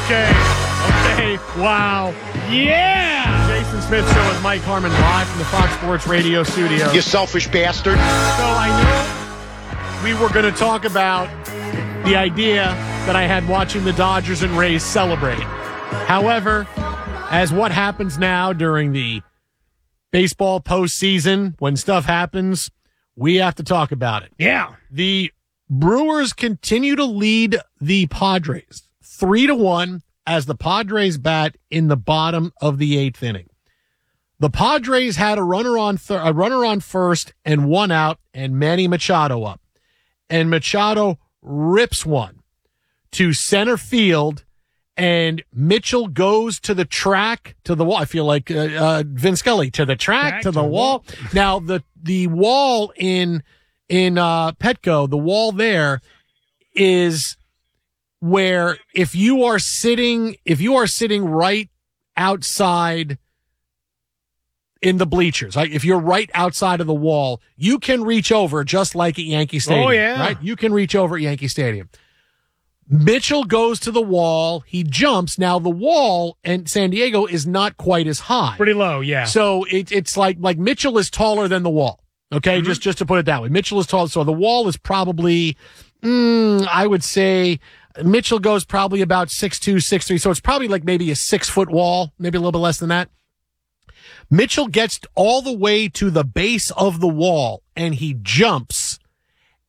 Okay. Wow. Yeah. Jason Smith Show with Mike Harmon live from the Fox Sports Radio studio. You selfish bastard. So I knew we were going to talk about the idea that I had watching the Dodgers and Rays celebrate. However, as what happens now during the baseball postseason, when stuff happens, we have to talk about it. Yeah. The Brewers continue to lead the Padres 3-1 as the Padres bat in the bottom of the eighth inning. The Padres had a runner on first and one out, and Manny Machado up. And Machado rips one to center field, and Mitchell goes to the track, to the wall. I feel like Vin Scully, to the track, to the wall. Now, the wall in Petco, the wall there is where if you are sitting right outside in the bleachers, like if you're right outside of the wall, you can reach over just like at Yankee Stadium. Oh, yeah. Right? You can reach over at Yankee Stadium. Mitchell goes to the wall. He jumps. Now, the wall in San Diego is not quite as high. Pretty low, yeah. So it's like Mitchell is taller than the wall. Okay, just to put it that way. Mitchell is tall. So the wall is probably, I would say, Mitchell goes probably about 6'2", 6'3". So it's probably like maybe a 6-foot wall, maybe a little bit less than that. Mitchell gets all the way to the base of the wall, and he jumps